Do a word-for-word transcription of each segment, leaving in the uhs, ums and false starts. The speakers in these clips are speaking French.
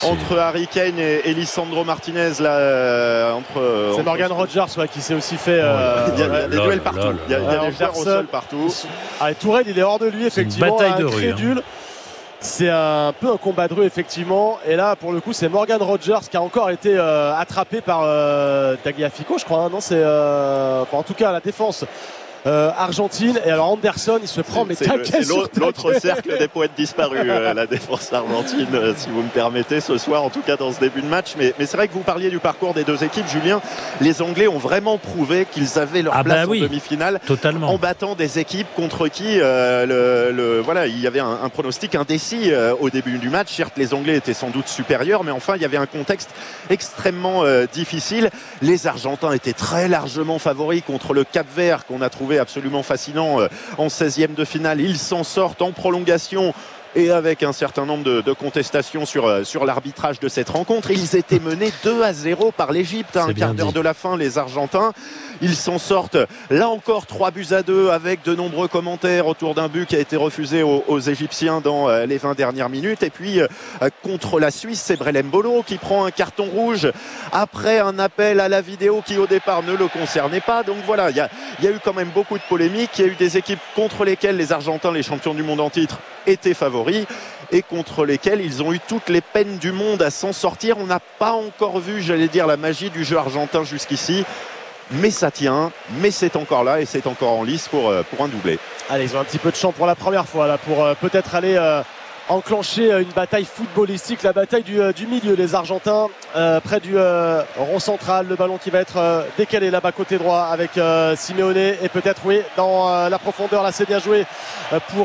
entre Harry Kane et, et Lisandro Martinez là, euh, entre. C'est entre Morgan Rogers ouais, qui s'est aussi fait. Euh, il y a, il y a des là, duels là, partout. là, il y a, il y a là. des joueurs au sol partout. Ah, Tourelle, il est hors de lui effectivement. C'est une bataille de rue. Crédule. Hein. C'est un peu un combat de rue effectivement. Et là, pour le coup, c'est Morgan Rogers qui a encore été euh, attrapé par euh, Tagliafico, je crois. Hein, non, c'est euh, enfin, en tout cas la défense. Euh, Argentine et alors Anderson il se prend mais c'est, taquet c'est sur l'autre, taquet. l'autre cercle des poètes disparus euh, la défense argentine euh, si vous me permettez ce soir en tout cas dans ce début de match mais, mais c'est vrai que vous parliez du parcours des deux équipes Julien, les Anglais ont vraiment prouvé qu'ils avaient leur ah place bah oui, en demi-finale totalement. En battant des équipes contre qui euh, le, le, voilà, il y avait un, un pronostic indécis euh, au début du match. Certes les Anglais étaient sans doute supérieurs mais enfin il y avait un contexte extrêmement euh, difficile. Les Argentins étaient très largement favoris contre le Cap-Vert qu'on a trouvé absolument fascinant en seizième de finale. Ils s'en sortent en prolongation et avec un certain nombre de, de contestations sur, sur l'arbitrage de cette rencontre. Ils étaient menés deux à zéro par l'Égypte à un quart d'heure dit. de la fin, les Argentins. Ils s'en sortent là encore trois buts à deux avec de nombreux commentaires autour d'un but qui a été refusé aux, aux Égyptiens dans euh, les vingt dernières minutes. Et puis euh, contre la Suisse, c'est Brelem Bolo qui prend un carton rouge après un appel à la vidéo qui au départ ne le concernait pas. Donc voilà, il y a, y a eu quand même beaucoup de polémiques. Il y a eu des équipes contre lesquelles les Argentins, les champions du monde en titre, étaient favoris et contre lesquels ils ont eu toutes les peines du monde à s'en sortir. On n'a pas encore vu, j'allais dire, la magie du jeu argentin jusqu'ici. Mais ça tient, mais c'est encore là et c'est encore en lice pour, pour un doublé. Allez, ils ont un petit peu de champ pour la première fois là, pour euh, peut-être aller euh, enclencher une bataille footballistique, la bataille du, du milieu. Les Argentins euh, près du euh, rond central, le ballon qui va être euh, décalé là-bas côté droit avec euh, Simeone et peut-être oui dans euh, la profondeur là c'est bien joué euh, pour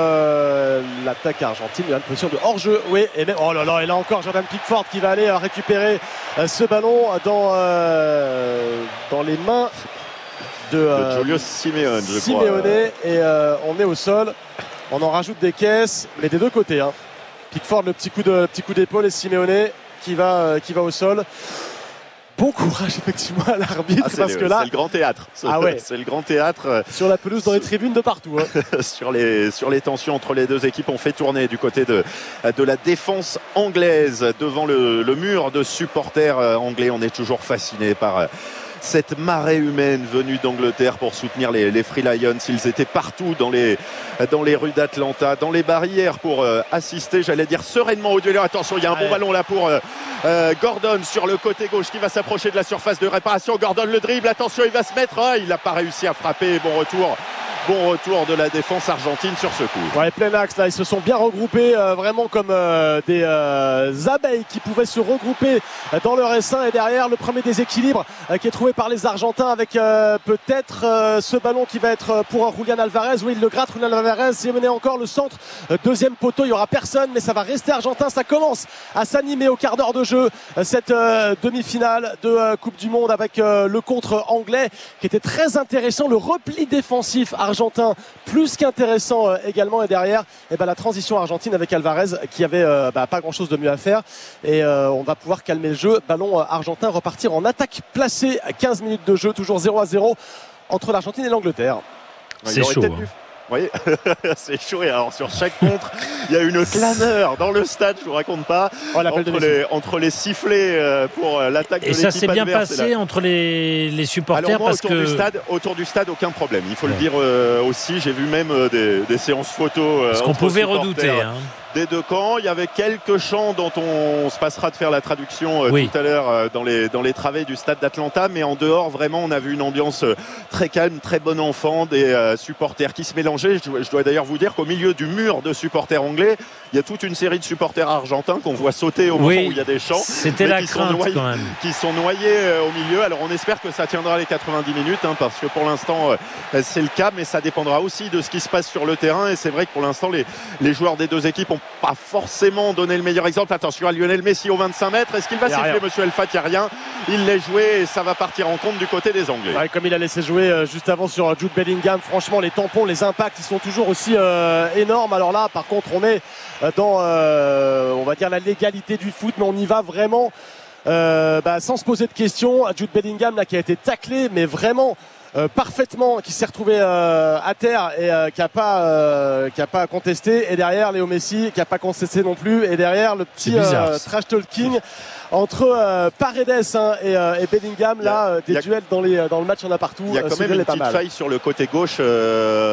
euh, l'attaque argentine. Il y a une position de hors-jeu, oui, et même, oh là là, et là encore Jordan Pickford qui va aller euh, récupérer euh, ce ballon dans, euh, dans les mains de, euh, de Julio Simeone, je Simeone crois. Et euh, on est au sol. On en rajoute des caisses, mais des deux côtés. Hein. Pickford, le petit coup, de, petit coup d'épaule et Simeone qui va, euh, qui va au sol. Bon courage effectivement à l'arbitre ah, parce le, que là, c'est le grand théâtre. C'est, ah ouais. c'est le grand théâtre. Sur la pelouse, dans les tribunes de partout. Hein. sur, les, sur les tensions entre les deux équipes, on fait tourner du côté de, de la défense anglaise devant le, le mur de supporters anglais. On est toujours fasciné par cette marée humaine venue d'Angleterre pour soutenir les, les Free Lions. Ils étaient partout dans les, dans les rues d'Atlanta, dans les barrières pour euh, assister, j'allais dire, sereinement au duel. Attention, il y a un bon ouais. ballon là pour euh, euh, Gordon sur le côté gauche qui va s'approcher de la surface de réparation. Gordon le dribble, attention, il va se mettre. Oh, il n'a pas réussi à frapper. Bon retour. Bon retour de la défense argentine sur ce coup. Ouais, plein axe là, ils se sont bien regroupés euh, vraiment comme euh, des euh, abeilles qui pouvaient se regrouper euh, dans leur essaim. Et derrière le premier déséquilibre euh, qui est trouvé par les Argentins avec euh, peut-être euh, ce ballon qui va être pour Julian Alvarez. Oui, il le gratte, Julian Alvarez. C'est mené encore le centre, euh, deuxième poteau, il n'y aura personne, mais ça va rester argentin. Ça commence à s'animer au quart d'heure de jeu, euh, cette euh, demi-finale de euh, Coupe du Monde avec euh, le contre anglais qui était très intéressant. Le repli défensif argentin plus qu'intéressant euh, également, et derrière eh ben, la transition argentine avec Alvarez qui avait euh, bah, pas grand chose de mieux à faire et euh, on va pouvoir calmer le jeu. Ballon euh, argentin, repartir en attaque placée à quinze minutes de jeu, toujours zéro à zéro entre l'Argentine et l'Angleterre. C'est chaud hein. Oui, c'est chaud. Et alors sur chaque contre, il y a une clameur dans le stade, je vous raconte pas, oh, entre, les, entre les sifflets pour l'attaque de l'équipe adverse. Et ça s'est bien passé la... entre les, les supporters. Alors moi, parce autour, que... du stade, autour du stade, aucun problème. Il faut ouais. le dire euh, aussi. J'ai vu même euh, des, des séances photos. Euh, Ce qu'on pouvait redouter. Hein. Des deux camps, il y avait quelques chants dont on se passera de faire la traduction euh, oui. tout à l'heure euh, dans les dans les travées du stade d'Atlanta, mais en dehors vraiment on a vu une ambiance euh, très calme, très bon enfant, des euh, supporters qui se mélangeaient. Je, je dois d'ailleurs vous dire qu'au milieu du mur de supporters anglais, il y a toute une série de supporters argentins qu'on voit sauter au oui. moment où il y a des chants. C'était la crainte noyés, quand même. Qui sont noyés euh, au milieu. Alors on espère que ça tiendra les quatre-vingt-dix minutes, hein, parce que pour l'instant euh, c'est le cas, mais ça dépendra aussi de ce qui se passe sur le terrain. Et c'est vrai que pour l'instant les les joueurs des deux équipes n'ont pas forcément donné le meilleur exemple. Attention à Lionel Messi au vingt-cinq mètres. Est-ce qu'il va siffler, monsieur Elfat? Il n'y a rien. Il l'a joué et ça va partir en compte du côté des Anglais. Ouais, comme il a laissé jouer euh, juste avant sur Jude Bellingham, franchement les tampons, les impacts ils sont toujours aussi euh, énormes. Alors là par contre on est dans euh, on va dire la légalité du foot, mais on y va vraiment euh, bah, sans se poser de questions. Jude Bellingham là qui a été taclé, mais vraiment euh, parfaitement, qui s'est retrouvé euh, à terre et euh, qui n'a pas, euh, qui a pas contesté. Et derrière, Léo Messi qui n'a pas contesté non plus. Et derrière, le petit bizarre, euh, trash talking entre euh, Paredes hein, et, euh, et Bellingham. Là, euh, des a, duels dans, les, dans le match, il y en a partout. Il y a quand même une petite faille sur le côté gauche. Euh